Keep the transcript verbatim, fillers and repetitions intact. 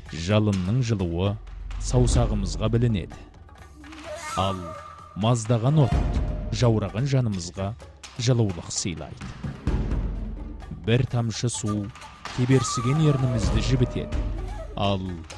Жалынның жылуы саусағымызға білінеді. Ал маздаған от жаураған жанымызға жылулық сыйлайды. Бір тамшы су кеберсіген ернімізді жібітеді. Ал